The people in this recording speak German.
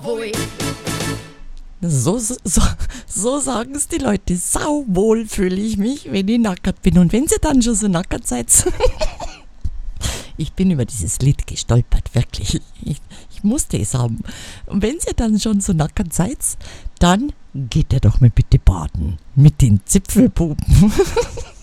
Hui. So sagen es die Leute. Sauwohl fühle ich mich, wenn ich nackert bin. Und wenn ihr dann schon so nackert seid, ich bin über dieses Lied gestolpert, wirklich. Ich musste es haben. Und wenn ihr dann schon so nackert seid, dann geht ihr doch mal bitte baden mit den Zipfelpupen.